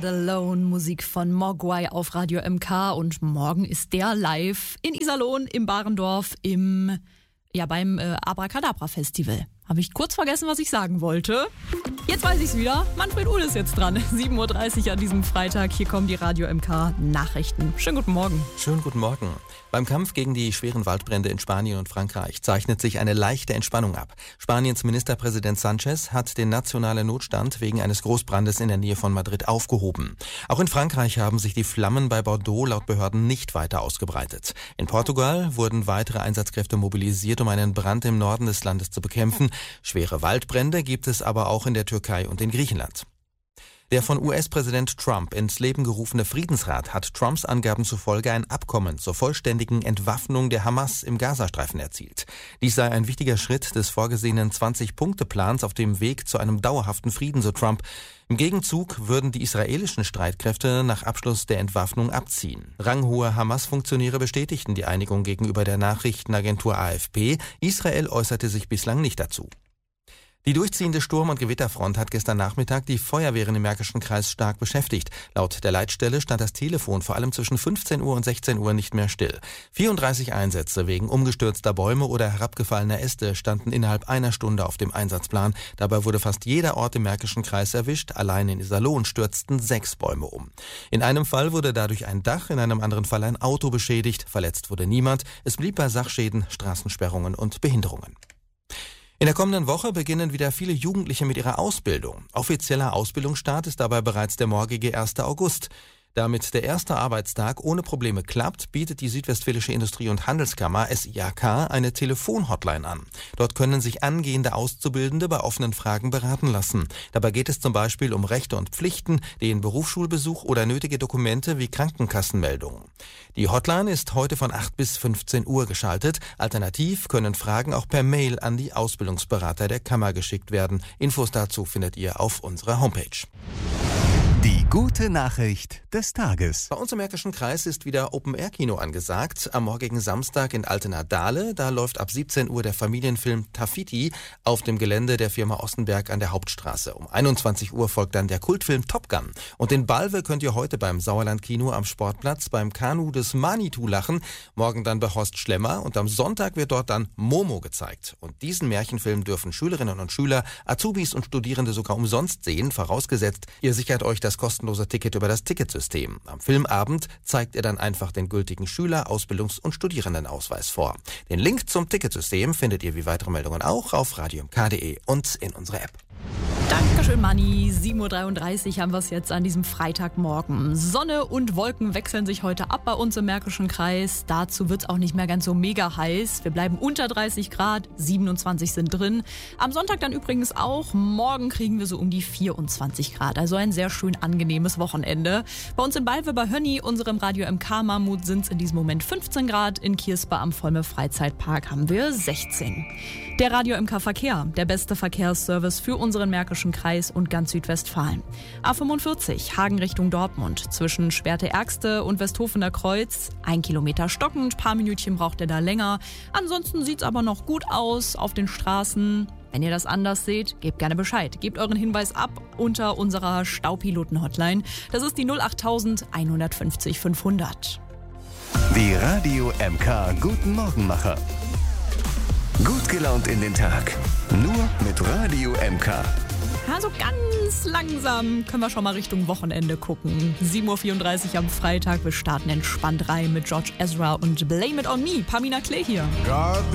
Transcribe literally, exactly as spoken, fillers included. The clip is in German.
Alone, Musik von Mogwai auf Radio M K, und morgen ist der live in Iserlohn im Barendorf im ja beim äh, Abracadabra Festival. Habe ich kurz vergessen, was ich sagen wollte. Jetzt weiß ich's wieder. Manfred Uhl ist jetzt dran. sieben Uhr dreißig an diesem Freitag. Hier kommen die Radio M K Nachrichten. Schönen guten Morgen. Schönen guten Morgen. Beim Kampf gegen die schweren Waldbrände in Spanien und Frankreich zeichnet sich eine leichte Entspannung ab. Spaniens Ministerpräsident Sánchez hat den nationalen Notstand wegen eines Großbrandes in der Nähe von Madrid aufgehoben. Auch in Frankreich haben sich die Flammen bei Bordeaux laut Behörden nicht weiter ausgebreitet. In Portugal wurden weitere Einsatzkräfte mobilisiert, um einen Brand im Norden des Landes zu bekämpfen. Schwere Waldbrände gibt es aber auch in der Türkei und in Griechenland. Der von U S-Präsident Trump ins Leben gerufene Friedensrat hat Trumps Angaben zufolge ein Abkommen zur vollständigen Entwaffnung der Hamas im Gazastreifen erzielt. Dies sei ein wichtiger Schritt des vorgesehenen zwanzig-Punkte-Plans auf dem Weg zu einem dauerhaften Frieden, so Trump. Im Gegenzug würden die israelischen Streitkräfte nach Abschluss der Entwaffnung abziehen. Ranghohe Hamas-Funktionäre bestätigten die Einigung gegenüber der Nachrichtenagentur A F P. Israel äußerte sich bislang nicht dazu. Die durchziehende Sturm- und Gewitterfront hat gestern Nachmittag die Feuerwehren im Märkischen Kreis stark beschäftigt. Laut der Leitstelle stand das Telefon vor allem zwischen fünfzehn Uhr und sechzehn Uhr nicht mehr still. vierunddreißig Einsätze wegen umgestürzter Bäume oder herabgefallener Äste standen innerhalb einer Stunde auf dem Einsatzplan. Dabei wurde fast jeder Ort im Märkischen Kreis erwischt. Allein in Iserlohn stürzten sechs Bäume um. In einem Fall wurde dadurch ein Dach, in einem anderen Fall ein Auto beschädigt. Verletzt wurde niemand. Es blieb bei Sachschäden, Straßensperrungen und Behinderungen. In der kommenden Woche beginnen wieder viele Jugendliche mit ihrer Ausbildung. Offizieller Ausbildungsstart ist dabei bereits der morgige erster August. Damit der erste Arbeitstag ohne Probleme klappt, bietet die Südwestfälische Industrie- und Handelskammer S I A K eine Telefonhotline an. Dort können sich angehende Auszubildende bei offenen Fragen beraten lassen. Dabei geht es zum Beispiel um Rechte und Pflichten, den Berufsschulbesuch oder nötige Dokumente wie Krankenkassenmeldungen. Die Hotline ist heute von acht bis fünfzehn Uhr geschaltet. Alternativ können Fragen auch per Mail an die Ausbildungsberater der Kammer geschickt werden. Infos dazu findet ihr auf unserer Homepage. Die gute Nachricht des Tages. Bei uns im Märkischen Kreis ist wieder Open-Air-Kino angesagt. Am morgigen Samstag in Altena-Dahle. Da läuft ab siebzehn Uhr der Familienfilm Tafiti auf dem Gelände der Firma Ossenberg an der Hauptstraße. Um einundzwanzig Uhr folgt dann der Kultfilm Top Gun. Und in Balve könnt ihr heute beim Sauerland-Kino am Sportplatz beim Kanu des Manitou lachen. Morgen dann bei Horst Schlemmer. Und am Sonntag wird dort dann Momo gezeigt. Und diesen Märchenfilm dürfen Schülerinnen und Schüler, Azubis und Studierende sogar umsonst sehen, vorausgesetzt, ihr sichert euch das kostenlose Ticket über das Ticketsystem. Am Filmabend zeigt ihr dann einfach den gültigen Schüler-, Ausbildungs- und Studierendenausweis vor. Den Link zum Ticketsystem findet ihr wie weitere Meldungen auch auf radio m k punkt d e und in unserer App. Dankeschön, Manni. sieben Uhr dreiunddreißig haben wir es jetzt an diesem Freitagmorgen. Sonne und Wolken wechseln sich heute ab bei uns im Märkischen Kreis. Dazu wird es auch nicht mehr ganz so mega heiß. Wir bleiben unter dreißig Grad, siebenundzwanzig sind drin. Am Sonntag dann übrigens auch. Morgen kriegen wir so um die vierundzwanzig Grad. Also ein sehr schön angenehmes Wochenende. Bei uns in Balve bei Hönni, unserem Radio M K Mammut, sind es in diesem Moment fünfzehn Grad. In Kierspa am Volme Freizeitpark haben wir sechzehn. Der Radio M K Verkehr, der beste Verkehrsservice für unseren Märkischen Kreis und ganz Südwestfalen. A fünfundvierzig, Hagen Richtung Dortmund, zwischen Schwerte-Ergste und Westhofener Kreuz. Ein Kilometer stockend, paar Minütchen braucht er da länger. Ansonsten sieht's aber noch gut aus auf den Straßen. Wenn ihr das anders seht, gebt gerne Bescheid. Gebt euren Hinweis ab unter unserer Staupiloten-Hotline. Das ist die null acht tausend einhundertfünfzig fünfhundert. Die Radio M K Guten Morgenmacher. Gut gelaunt in den Tag. Nur mit Radio M K. Also ganz langsam können wir schon mal Richtung Wochenende gucken. sieben Uhr vierunddreißig am Freitag. Wir starten entspannt rein mit George Ezra und Blame It On Me. Pamina Klee hier. God